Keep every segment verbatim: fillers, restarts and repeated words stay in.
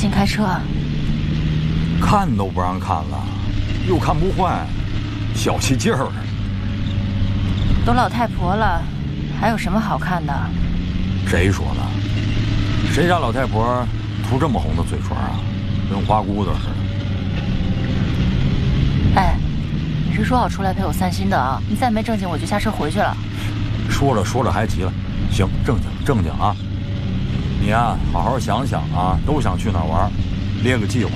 心开车啊？ 看都不让看了，又看不坏，小气劲儿。 都老太婆了，还有什么好看的？ 谁说的？谁家老太婆涂这么红的嘴唇啊，跟花骨朵似的？哎，你是说好出来陪我散心的啊？你再没正经，我就下车回去了。 说着说着还急了，行，正经正经啊！你啊，好好想想啊，都想去哪儿玩，列个计划。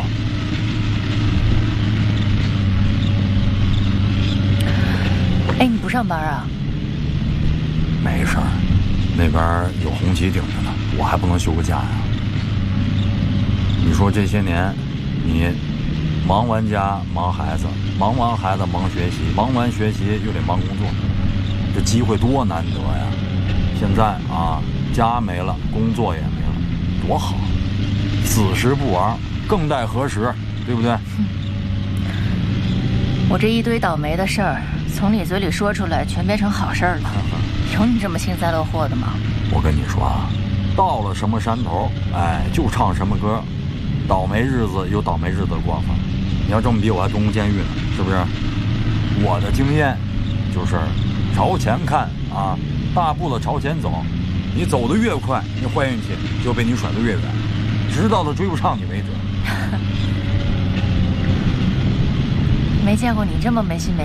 哎，你不上班啊？ 没事儿，那边有红旗顶着呢，我还不能休个假呀。你说这些年，你忙完家忙孩子，忙完孩子忙学习，忙完学习又得忙工作，这机会多难得呀！现在啊，家没了，工作也没了，多好！此时不玩，更待何时？对不对？ 我这一堆倒霉的事儿，从你嘴里说出来，全变成好事儿了。有你这么幸灾乐祸的吗？ 我跟你说啊，到了什么山头，哎，就唱什么歌。倒霉日子有倒霉日子的过法，你要这么比，我还蹲过监狱呢，是不是？我的经验就是朝前看啊，大步的朝前走，你走得越快，那坏运气就被你甩得越远，直到他追不上你为止。 没见过你这么没心没